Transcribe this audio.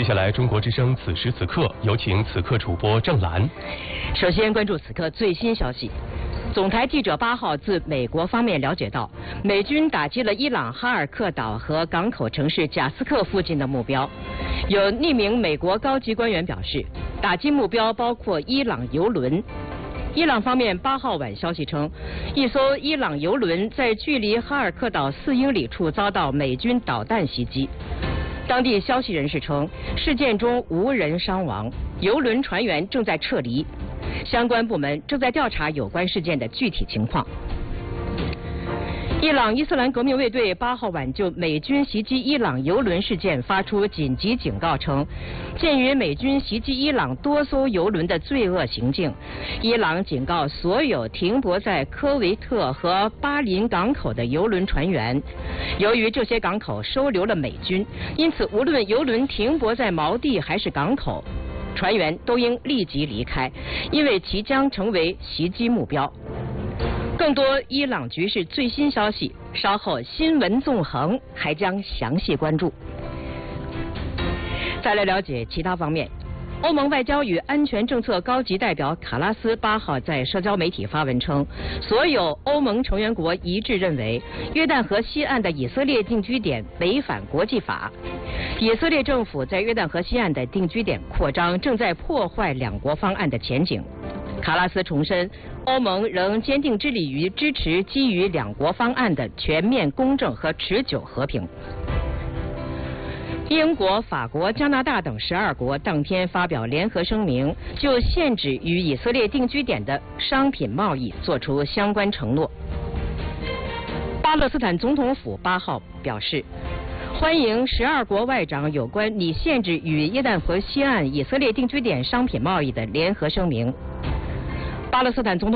接下来，中国之声此时此刻，有请此刻主播郑兰。 首先关注此刻最新消息。总台记者8号自美国方面了解到，美军打击了伊朗哈尔克岛和港口城市贾斯克附近的目标。有匿名美国高级官员表示，打击目标包括伊朗油轮。伊朗方面8号晚消息称，一艘伊朗油轮在距离哈尔克岛4英里处遭到美军导弹袭击。当地消息人士称，事件中无人伤亡，油轮船员正在撤离，相关部门正在调查有关事件的具体情况。伊朗伊斯兰革命卫队8号晚就美军袭击伊朗油轮事件发出紧急警告称，鉴于美军袭击伊朗多艘油轮的罪恶行径，伊朗警告所有停泊在科维特和巴林港口的油轮船员，由于这些港口收留了美军，因此无论油轮停泊在锚地还是港口，船员都应立即离开，因为其将成为袭击目标。更多伊朗局势最新消息，稍后新闻纵横还将详细关注。再来了解其他方面，欧盟外交与安全政策高级代表卡拉斯8号在社交媒体发文称，所有欧盟成员国一致认为，约旦河西岸的以色列定居点违反国际法。以色列政府在约旦河西岸的定居点扩张，正在破坏两国方案的前景。卡拉斯重申，欧盟仍坚定致力于支持基于两国方案的全面、公正和持久和平。英国、法国、加拿大等12国当天发表联合声明，就限制与以色列定居点的商品贸易作出相关承诺。巴勒斯坦总统府8号表示，欢迎12国外长有关拟限制与约旦河西岸以色列定居点商品贸易的联合声明。巴勒斯坦总统